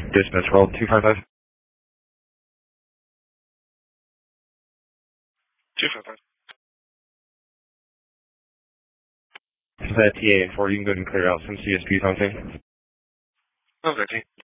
Dispatch call 255. 255. Is that TA4? You can go ahead and clear out some CSP something. Oh, 13.